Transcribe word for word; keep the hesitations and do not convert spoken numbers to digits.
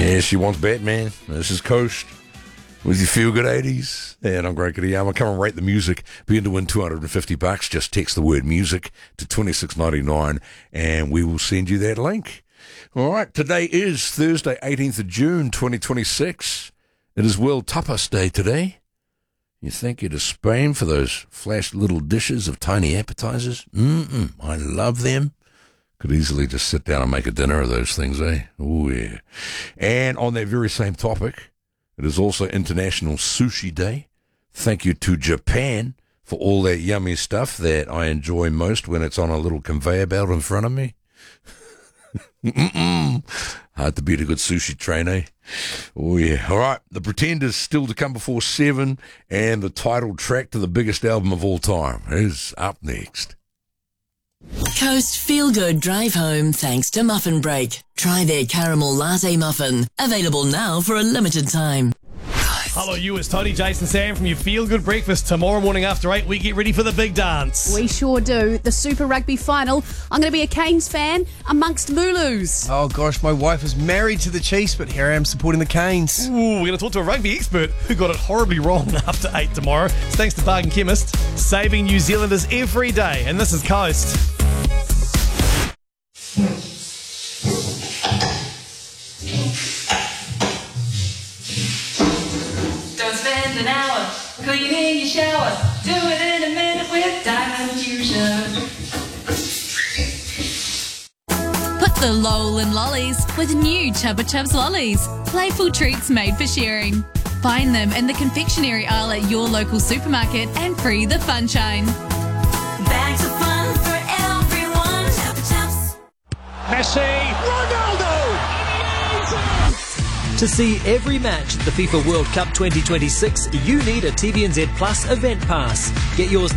Yeah, she wants Batman. This is Coast with your feel-good eighties. And I'm Greg Kitayama. Come and rate the music. Begin to win two hundred fifty bucks. Just text the word music to twenty-six ninety-nine and we will send you that link. All right, today is Thursday, eighteenth of June, twenty twenty-six. It is World Tapas Day today. You thank you to Spain for those flash little dishes of tiny appetizers. Mm-mm, I love them. Could easily just sit down and make a dinner of those things, eh? Oh, yeah. And on that very same topic, it is also International Sushi Day. Thank you to Japan for all that yummy stuff that I enjoy most when it's on a little conveyor belt in front of me. Mm-mm. Hard to beat a good sushi train, eh? Oh, yeah. All right. The Pretenders still to come before seven, and the title track to the biggest album of all time is up next. Coast Feel Good Drive Home thanks to Muffin Break. Try their caramel latte muffin. Available now for a limited time. Hello, you. It's Tony, Jason, Sam from your Feel Good Breakfast. Tomorrow morning after eight, we get ready for the big dance. We sure do. The Super Rugby final. I'm going to be a Canes fan amongst Mooloos. Oh, gosh, my wife is married to the Chiefs, but here I am supporting the Canes. Ooh, we're going to talk to a rugby expert who got it horribly wrong after eight tomorrow. It's thanks to Bargain Chemist, saving New Zealanders every day. And this is Coast. Don't spend an hour cleaning your shower. Do it in a minute with Diamond Fusion. Put the lol in lollies with new Chubba Chubs lollies. Playful treats made for sharing. Find them in the confectionery aisle at your local supermarket and free the funshine. Bags of fun for everyone. Chubba Chubs. Messi, Ronaldo. To see every match at the FIFA World Cup twenty twenty-six, you need a T V N Z Plus event pass. Get yours